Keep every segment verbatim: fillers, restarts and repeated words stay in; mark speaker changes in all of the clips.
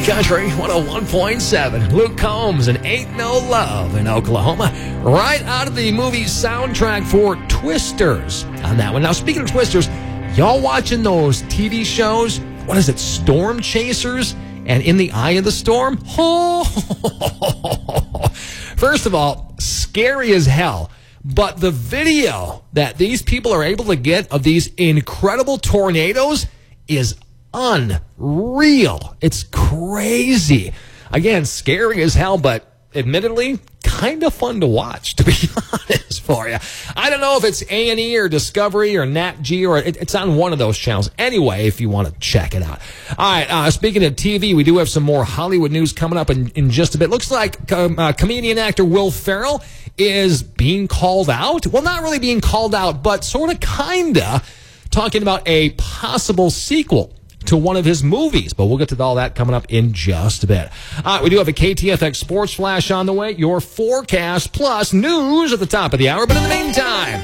Speaker 1: Country one oh one point seven. Luke Combs and Ain't No Love in Oklahoma. Right out of the movie soundtrack for Twisters on that one. Now, speaking of Twisters, y'all watching those T V shows? What is it? Storm Chasers and In the Eye of the Storm? Oh. First of all, scary as hell. But the video that these people are able to get of these incredible tornadoes is unreal. It's crazy. Again, scary as hell, but admittedly, kind of fun to watch, to be honest for you. I don't know if it's A and E or Discovery or Nat Geo, or it, it's on one of those channels. Anyway, if you want to check it out. All right, uh, speaking of T V, we do have some more Hollywood news coming up in, in just a bit. Looks like um, uh, comedian actor Will Ferrell is being called out. Well, not really being called out, but sort of kinda talking about a possible sequel to one of his movies. But we'll get to all that coming up in just a bit. All right, we do have a K T F X Sports Flash on the way. Your forecast plus news at the top of the hour. But in the meantime,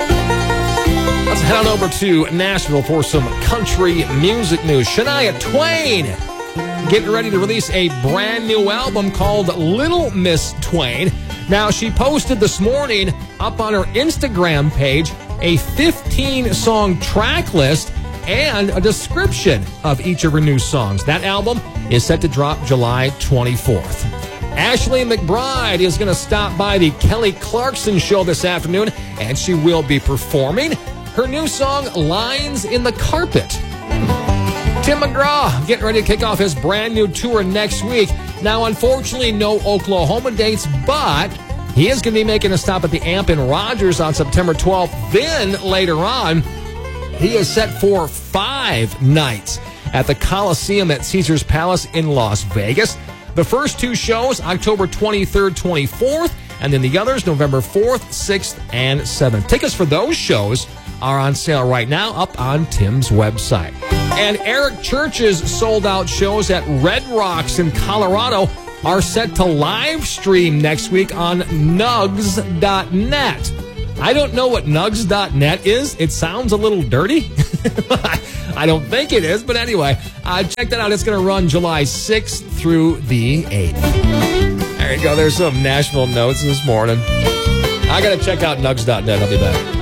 Speaker 1: let's head on over to Nashville for some country music news. Shania Twain getting ready to release a brand new album called Little Miss Twain. Now, she posted this morning up on her Instagram page a fifteen-song track list and a description of each of her new songs. That album is set to drop July twenty-fourth. Ashley McBryde is going to stop by the Kelly Clarkson show this afternoon, and she will be performing her new song, Lines in the Carpet. Tim McGraw getting ready to kick off his brand new tour next week. Now, unfortunately, no Oklahoma dates, but he is going to be making a stop at the Amp in Rogers on September twelfth. Then, later on, he is set for five nights at the Coliseum at Caesars Palace in Las Vegas. The first two shows, October twenty-third, twenty-fourth, and then the others, November fourth, sixth, and seventh. Tickets for those shows are on sale right now up on Tim's website. And Eric Church's sold-out shows at Red Rocks in Colorado are set to live stream next week on nugs dot net. I don't know what nugs dot net is. It sounds a little dirty. I don't think it is, but anyway, uh, check that out. It's going to run July sixth through the eighth. There you go. There's some Nashville notes this morning. I got to check out nugs dot net. I'll be back.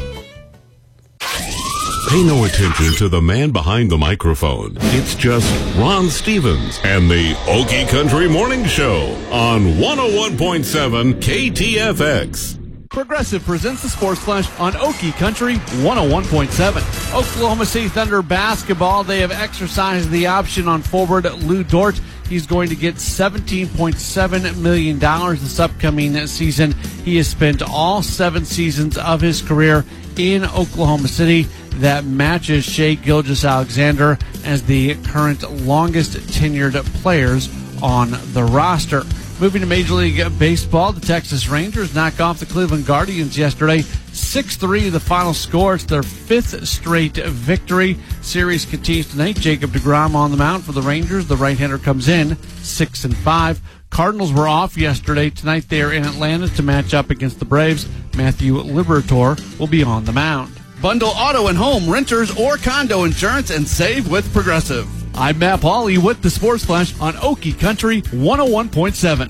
Speaker 2: Pay no attention to the man behind the microphone. It's just Ron Stevens and the Okie Country Morning Show on one oh one point seven K T F X.
Speaker 3: Progressive presents the Sports Flash on Okie Country one oh one point seven. Oklahoma City Thunder basketball. They have exercised the option on forward Lou Dort. He's going to get seventeen point seven million dollars this upcoming season. He has spent all seven seasons of his career in Oklahoma City. That matches Shai Gilgeous-Alexander as the current longest tenured players on the roster. Moving to Major League Baseball, the Texas Rangers knock off the Cleveland Guardians yesterday. six three the final score. It's their fifth straight victory. Series continues tonight. Jacob deGrom on the mound for the Rangers. The right-hander comes in six and five. Cardinals were off yesterday. Tonight they are in Atlanta to match up against the Braves. Matthew Liberatore will be on the mound. Bundle auto and home, renters, or condo insurance and save with Progressive. I'm Matt Pauley with the Sports Flash on Okie Country one oh one point seven.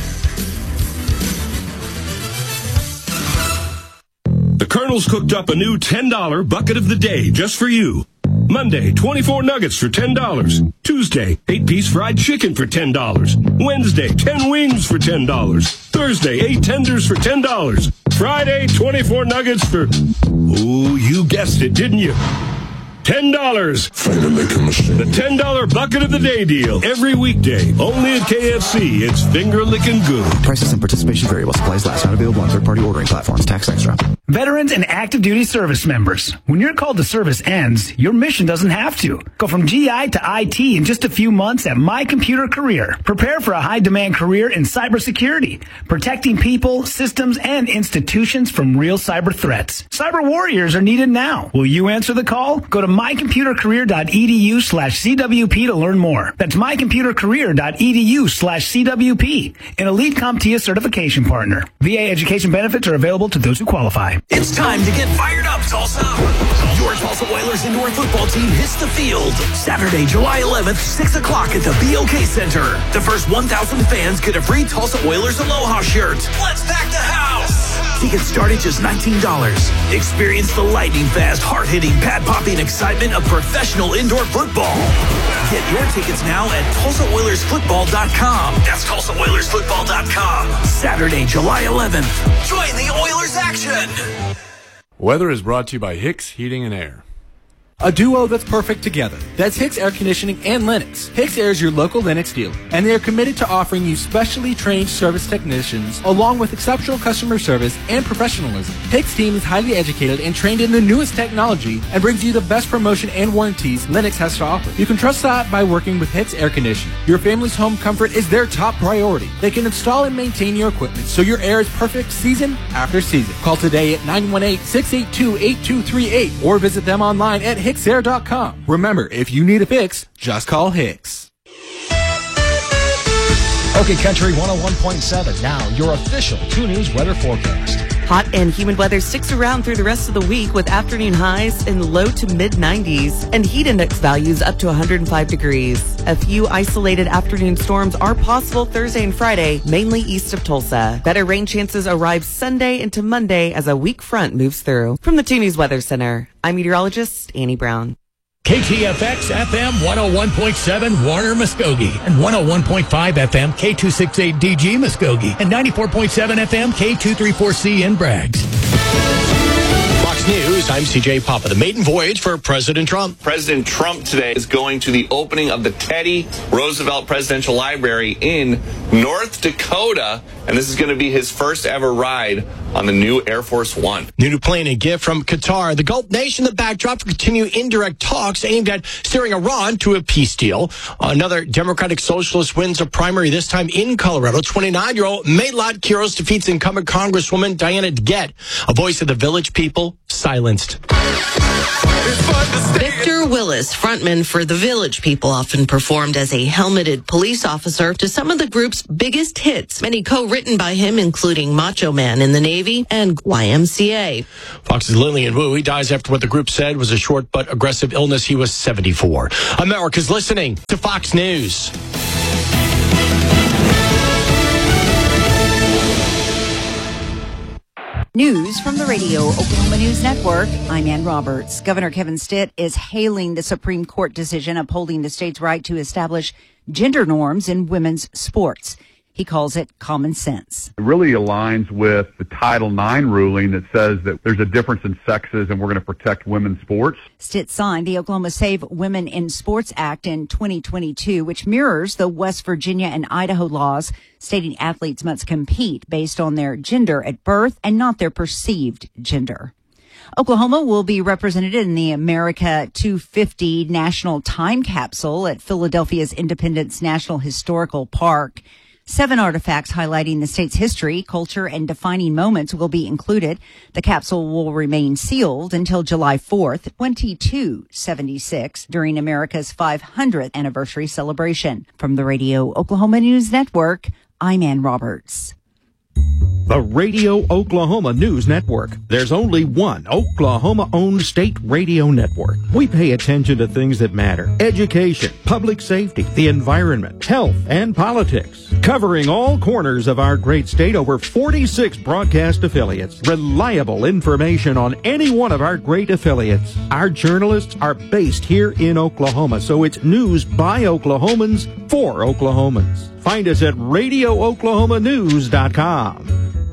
Speaker 4: The Colonel's cooked up a new ten dollar bucket of the day just for you. Monday, twenty-four nuggets for ten dollars. Tuesday, eight-piece fried chicken for ten dollars. Wednesday, ten wings for ten dollars. Thursday, eight tenders for ten dollars. Friday, twenty-four nuggets for... Ooh, you guessed it, didn't you? ten dollars. The ten dollar bucket of the day deal. Every weekday. Only at K F C. It's finger-licking good.
Speaker 5: Prices and participation vary while supplies last. Not available on third-party ordering platforms. Tax extra.
Speaker 6: Veterans and active duty service members. When your call to service ends, your mission doesn't have to. Go from G I to I T in just a few months at My Computer Career. Prepare for a high-demand career in cybersecurity, protecting people, systems, and institutions from real cyber threats. Cyber warriors are needed now. Will you answer the call? Go to mycomputercareer.edu slash CWP to learn more. That's mycomputercareer.edu slash CWP, an elite CompTIA certification partner. V A education benefits are available to those who qualify.
Speaker 7: It's time to get fired up, Tulsa. Your Tulsa Tulsa Oilers indoor football team hits the field. Saturday, July eleventh, six o'clock at the B O K Center. The first one thousand fans get a free Tulsa Oilers Aloha shirt. Let's pack the house. Tickets start at just nineteen dollars. Experience the lightning-fast, hard-hitting, pad-popping excitement of professional indoor football. Get your tickets now at Tulsa Oilers Football dot com. That's Tulsa Oilers Football dot com. Saturday, July eleventh. Join the Oilers action.
Speaker 8: Weather is brought to you by Hicks Heating and Air.
Speaker 9: A duo that's perfect together. That's Hicks Air Conditioning and Lennox. Hicks Air is your local Lennox dealer, and they are committed to offering you specially trained service technicians along with exceptional customer service and professionalism. Hicks team is highly educated and trained in the newest technology and brings you the best promotion and warranties Lennox has to offer. You can trust that by working with Hicks Air Conditioning. Your family's home comfort is their top priority. They can install and maintain your equipment so your air is perfect season after season. Call today at nine one eight, six eight two, eight two three eight or visit them online at hicks air dot com. Remember, if you need a fix, just call Hicks.
Speaker 1: Okay, Country one oh one point seven. Now, your official two News weather forecast.
Speaker 10: Hot and humid weather sticks around through the rest of the week with afternoon highs in the low to mid nineties and heat index values up to one hundred five degrees. A few isolated afternoon storms are possible Thursday and Friday, mainly east of Tulsa. Better rain chances arrive Sunday into Monday as a weak front moves through. From the two News Weather Center, I'm meteorologist Annie Brown.
Speaker 11: K T F X F M one oh one point seven Warner Muskogee and one oh one point five F M K two sixty-eight D G Muskogee and ninety-four point seven F M K two thirty-four C in Braggs.
Speaker 12: Fox News, I'm C J Papa. The maiden voyage for President Trump.
Speaker 13: President Trump today is going to the opening of the Teddy Roosevelt Presidential Library in North Dakota, and this is going to be his first ever ride on the new Air Force One.
Speaker 12: New plane and gift from Qatar. The Gulf nation, the backdrop for continued indirect talks aimed at steering Iran to a peace deal. Another Democratic Socialist wins a primary, this time in Colorado. twenty-nine-year-old Maylot Quiros defeats incumbent Congresswoman Diana DeGette. A voice of the village people silenced.
Speaker 14: Victor Willis, frontman for The Village People, often performed as a helmeted police officer to some of the group's biggest hits, many co-written by him, including Macho Man in the Navy and Y M C A.
Speaker 12: Fox's Lillian Wu, he dies after what the group said was a short but aggressive illness. He was seventy-four. America's listening to Fox News.
Speaker 15: News from the Radio Oklahoma News Network. I'm Ann Roberts. Governor Kevin Stitt is hailing the Supreme Court decision upholding the state's right to establish gender norms in women's sports. He calls it common sense.
Speaker 16: It really aligns with the Title nine ruling that says that there's a difference in sexes and we're going to protect women's sports.
Speaker 15: Stitt signed the Oklahoma Save Women in Sports Act in twenty twenty-two, which mirrors the West Virginia and Idaho laws stating athletes must compete based on their gender at birth and not their perceived gender. Oklahoma will be represented in the America two fifty National Time Capsule at Philadelphia's Independence National Historical Park. Seven artifacts highlighting the state's history, culture, and defining moments will be included. The capsule will remain sealed until July fourth, twenty-two seventy-six, during America's five hundredth anniversary celebration. From the Radio Oklahoma News Network, I'm Ann Roberts.
Speaker 17: The Radio Oklahoma News Network. There's only one Oklahoma-owned state radio network. We pay attention to things that matter. Education, public safety, the environment, health, and politics. Covering all corners of our great state, over forty-six broadcast affiliates. Reliable information on any one of our great affiliates. Our journalists are based here in Oklahoma, so it's news by Oklahomans for Oklahomans. Find us at radio oklahoma news dot com.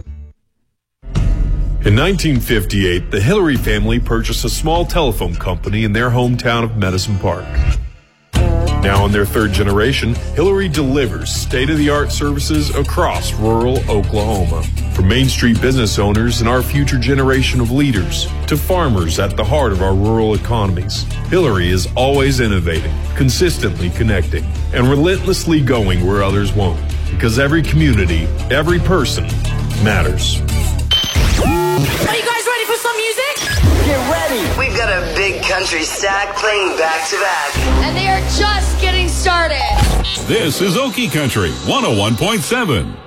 Speaker 18: In nineteen fifty-eight, the Hillary family purchased a small telephone company in their hometown of Medicine Park. Now in their third generation, Hillary delivers state-of-the-art services across rural Oklahoma. From Main Street business owners and our future generation of leaders to farmers at the heart of our rural economies, Hillary is always innovating, consistently connecting, and relentlessly going where others won't. Because every community, every person matters.
Speaker 19: Are you guys ready for some music?
Speaker 20: Get ready! We've got a big country stack playing back to back.
Speaker 19: And they are just getting started.
Speaker 2: This is Okie Country one oh one point seven.